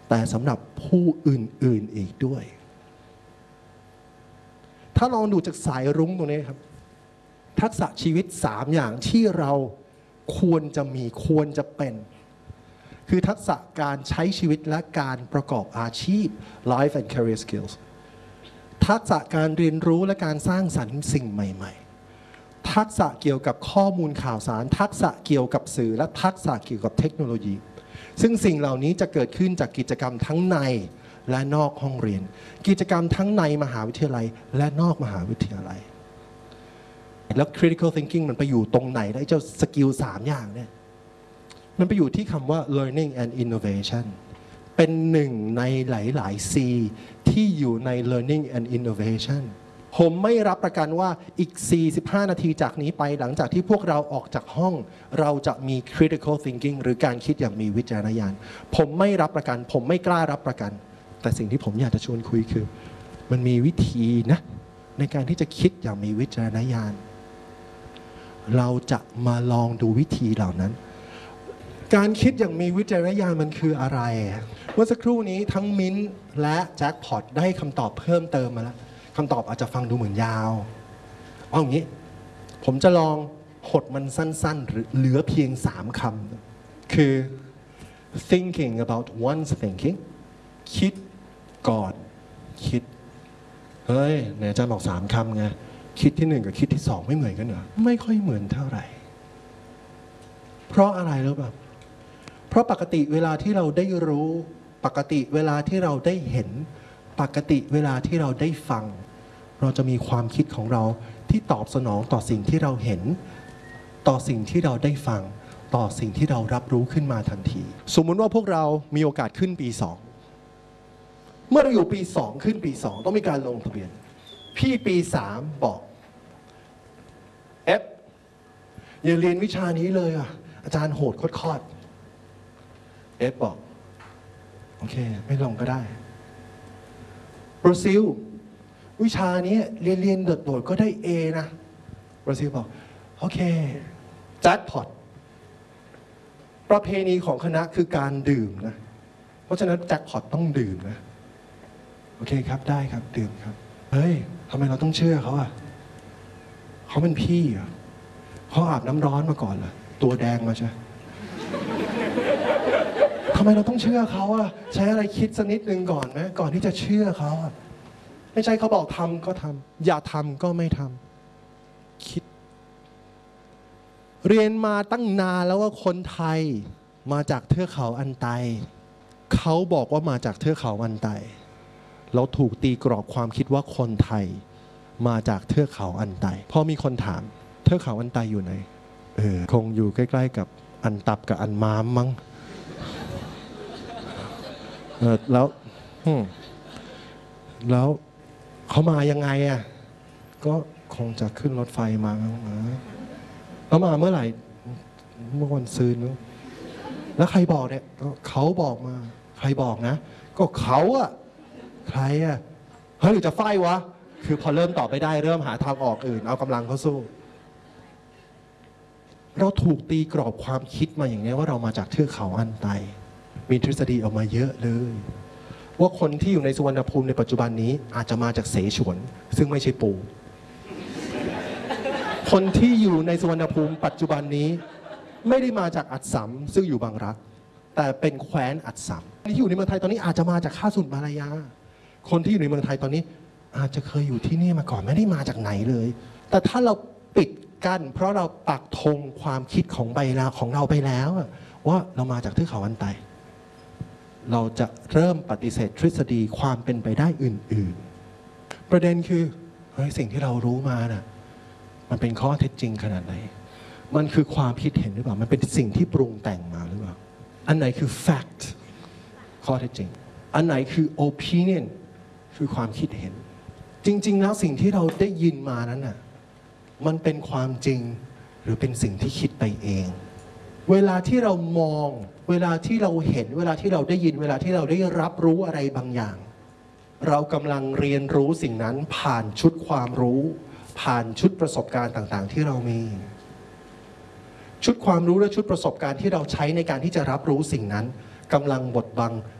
แต่สำหรับผู้อื่นๆอีกด้วยถ้าลองดูจากสายรุ้งตรงนี้ครับทักษะชีวิต3อย่างที่เราควรจะมีควรจะเป็นคือทักษะการใช้ชีวิตและการประกอบอาชีพ life and career skills ทักษะการเรียนรู้และการสร้างสรรค์สิ่งใหม่ๆทักษะเกี่ยวกับข้อมูลข่าวสารทักษะเกี่ยวกับสื่อและทักษะเกี่ยวกับเทคโนโลยีซึ่งสิ่งเหล่านี้จะเกิดขึ้นจากกิจกรรมทั้งในและนอกห้องเรียนกิจกรรมทั้งในมหาวิทยาลัยและนอกมหาวิทยาลัยแล้ว critical thinking มันไปอยู่ตรงไหนได้เจ้าสกิล3อย่างเนี่ยมันไปอยู่ที่คำว่า learning and innovation เป็นหนึ่งในหลายๆ C ที่อยู่ใน learning and innovation ผมไม่รับประกันว่าอีก45นาทีจากนี้ไปหลังจากที่พวกเราออกจากห้องเราจะมี critical thinking หรือการคิดอย่างมีวิจารณญาณผมไม่รับประกันผมไม่กล้ารับประกันแต่สิ่งที่ผมอยากจะชวนคุยคือมันมีวิธีนะในการที่จะคิดอย่างมีวิจารณญาณเราจะมาลองดูวิธีเหล่านั้นการคิดอย่างมีวิจารณญาณมันคืออะไรเมื่อสักครู่นี้ทั้งมิ้นท์และแจ็คพอตได้คำตอบเพิ่มเติมมาแล้วคำตอบอาจจะฟังดูเหมือนยาวเอาอย่างนี้ผมจะลองหดมันสั้นๆหรือเหลือเพียง3คำคือ thinking about one's thinking คิดก่อนคิดเฮ้ยไหนอาจารย์บอก3คำไงคิดที่1กับคิดที่2ไม่เหมือนกันเหรอไม่ค่อยเหมือนเท่าไหร่เพราะอะไรรู้ป่ะเพราะปกติเวลาที่เราได้รู้ปกติเวลาที่เราได้เห็นปกติเวลาที่เราได้ฟังเราจะมีความคิดของเราที่ตอบสนองต่อสิ่งที่เราเห็นต่อสิ่งที่เราได้ฟังต่อสิ่งที่เรารับรู้ขึ้นมาทันทีสมมุติว่าพวกเรามีโอกาสขึ้นปี2เมื่อเราอยู่ปี2ขึ้นปี2ต้องมีการลงทะเบียนพี่ปี3บอกอย่าเรียนวิชานี้เลยอ่ะอาจารย์โหดโคตรบอกโอเคไม่ลงก็ได้บราซิลวิชานี้เรียนโดดๆก็ได้ A นะบราซิลบอกโอเคแจ็คพอตประเพณีของคณะคือการดื่มนะเพราะฉะนั้นแจ็คพอตต้องดื่มนะโอเคครับได้ครับดื่มครับเฮ้ยทำไมเราต้องเชื่อเขาอ่ะเขาเป็นพี่อ่ะเขาอาบน้ำร้อนมาก่อนเหรอตัวแดงมาใช่ทำไมเราต้องเชื่อเขาอ่ะใช้อะไรคิดสักนิดนึงก่อนไหมก่อนที่จะเชื่อเขาอ่ะไม่ใช่เขาบอกทำก็ทำอย่าทำก็ไม่ทำคิดเรียนมาตั้งนานแล้วว่าคนไทยมาจากเทือกเขาอันไตเขาบอกว่ามาจากเทือกเขาอันไตเราถูกตีกรอบความคิดว่าคนไทยมาจากเทือกเขาอันไตพอมีคนถามเทือกเขาอันไตอยู่ไหนคงอยู่ใกล้ๆกับอันตับกับอันม้ามมั้งแล้วเขามายังไงอ่ะก็คงจะขึ้นรถไฟมาแล้วมาเมื่อไหร่เมื่อวันซืนนู้นแล้วใครบอกเนี่ยเขาบอกมาใครบอกนะก็เขาอะใครอะเฮ้ยจะไฟวะคือพอเริ่มตอบไม่ได้เริ่มหาทางออกอื่นเอากำลังเขาสู้เราถูกตีกรอบความคิดมาอย่างนี้ว่าเรามาจากเทือกเขาอันไตมีทฤษฎีออกมาเยอะเลยว่าคนที่อยู่ในสุวรรณภูมิในปัจจุบันนี้อาจจะมาจากเสฉวนซึ่งไม่ใช่ปูคนที่อยู่ในสุวรรณภูมิปัจจุบันนี้ไม่ได้มาจากอัสสัมซึ่งอยู่บางรักแต่เป็นแคว้นอัสสัมที่อยู่ในเมืองไทยตอนนี้อาจจะมาจากข้าศึกมาลายาคนที่อยู่ในเมืองไทยตอนนี้อาจจะเคยอยู่ที่นี่มาก่อนไม่ได้มาจากไหนเลยแต่ถ้าเราปิดกั้นเพราะเราปักธงความคิดของเราไปแล้วว่าเรามาจากเทือกเขาอันไตเราจะเริ่มปฏิเสธทฤษฎีความเป็นไปได้อื่นๆประเด็นคือเฮ้ยสิ่งที่เรารู้มาน่ะมันเป็นข้อเท็จจริงขนาดไหนมันคือความคิดเห็นหรือเปล่ามันเป็นสิ่งที่ปรุงแต่งมาหรือเปล่าอันไหนคือ fact ข้อเท็จจริงอันไหนคือ opinion คือความคิดเห็นจริงๆแล้วสิ่งที่เราได้ยินมานั้นน่ะมันเป็นความจริงหรือเป็นสิ่งที่คิดไปเองเวลาที่เรามองเวลาที่เราเห็นเวลาที่เราได้ยินเวลาที่เราได้รับรู้อะไรบางอย่างเรากำลังเรียนรู้สิ่งนั้นผ่านชุดความรู้ผ่านชุดประสบการณ์ต่างๆที่เรามีชุดความรู้และชุดประสบการณ์ที่เราใช้ในการที่จะรับรู้สิ่งนั้นกำลังบดบัง